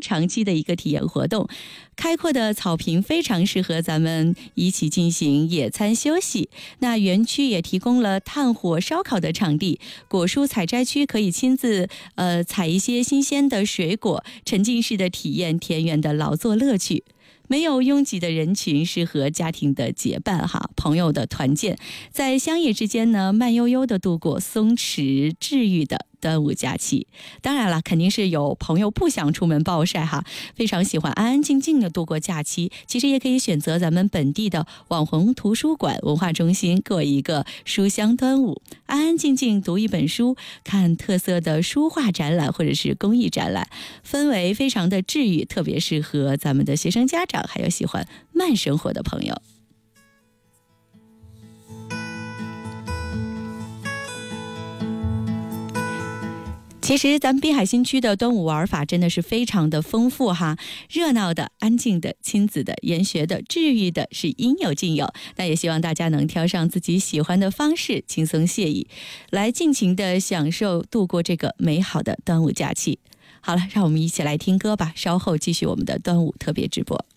长期的一个体验活动。开阔的草坪非常适合咱们一起进行野餐休息。那园区也提供了炭火烧烤的场地，果蔬采摘区可以亲自采一些新鲜的水果，沉浸式的体验田园的劳作乐趣。没有拥挤的人群，适合家庭的结伴朋友的团建，在乡野之间呢，慢悠悠的度过松弛治愈的端午假期。当然了，肯定是有朋友不想出门暴晒非常喜欢安安静静的度过假期，其实也可以选择咱们本地的网红图书馆、文化中心过一个书香端午，安安静静读一本书，看特色的书画展览或者是公益展览，氛围非常的治愈，特别适合咱们的学生家长还有喜欢慢生活的朋友。其实咱们滨海新区的端午玩法真的是非常的丰富热闹的、安静的、亲子的、研学的、治愈的，是应有尽有。那也希望大家能挑上自己喜欢的方式，轻松惬意，来尽情的享受度过这个美好的端午假期。好了，让我们一起来听歌吧，稍后继续我们的端午特别直播。